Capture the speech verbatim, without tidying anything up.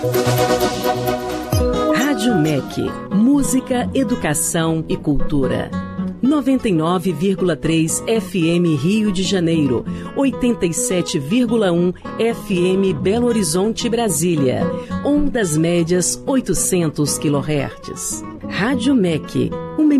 Rádio M E C, música, educação e cultura. noventa e nove vírgula três F M Rio de Janeiro, oitenta e sete vírgula um F M Belo Horizonte, Brasília, ondas médias oitocentos quilohertz. Rádio M E C, uma